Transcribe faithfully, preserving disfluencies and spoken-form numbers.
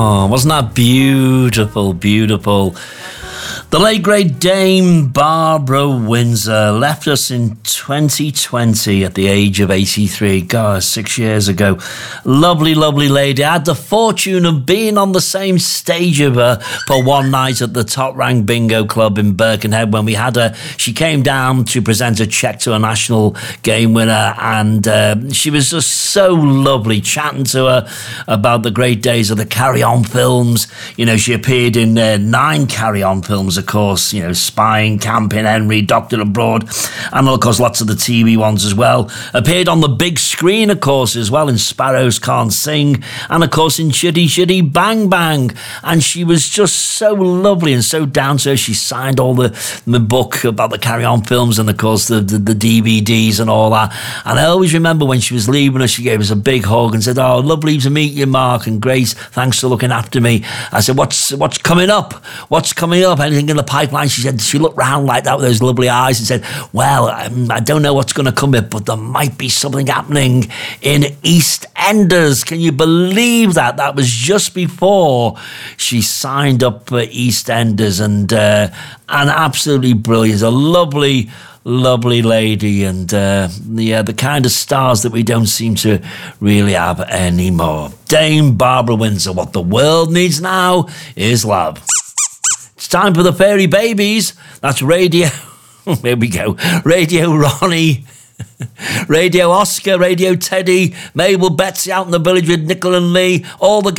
Oh, wasn't that beautiful, beautiful? The late great Dame Barbara Windsor left us in twenty twenty at the age of eighty-three. God, six years ago. Lovely, lovely lady. I had the fortune of being on the same stage of her for one night at the Top Rank Bingo Club in Birkenhead when we had her. She came down to present a cheque to a national game winner, and uh, she was just so lovely, chatting to her about the great days of the Carry On films. You know, she appeared in uh, nine Carry On films, of course, you know, Spying, Camping Henry, Doctor Abroad, and of course lots of the T V ones as well. Appeared on the big screen, of course, as well, in Sparrows Can't Sing, and of course in Chitty Chitty Bang Bang. And she was just so lovely and so down to earth. She signed all the, the book about the Carry On films and of course the, the, the D V Ds and all that. And I always remember when she was leaving us, she gave us a big hug and said, "Oh, lovely to meet you, Mark, and Grace, thanks for looking after me." I said, what's what's coming up? What's coming up? Anything in the pipeline? She said, she looked round like that with those lovely eyes and said, "Well, um, I don't know what's going to come up, but there might be something happening in EastEnders." Can you believe that? That was just before she signed up for EastEnders, and uh, and absolutely brilliant. A lovely, lovely lady, and uh, yeah, the kind of stars that we don't seem to really have anymore. Dame Barbara Windsor. What the world needs now is love. It's time for the Fairy Babies. That's Radio. Here we go. Radio Ronnie, Radio Oscar, Radio Teddy, Mabel, Betsy out in the village with Nickel and Lee, all the